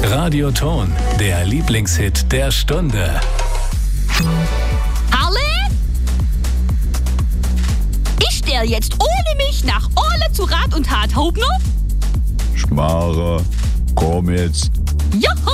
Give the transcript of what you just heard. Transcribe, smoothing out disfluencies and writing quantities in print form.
Radioton, der Lieblingshit der Stunde. Harle? Ich stell jetzt ohne mich nach Orle zu Rat und Tat. Hauptnopf? Schmarre, komm jetzt. Joho!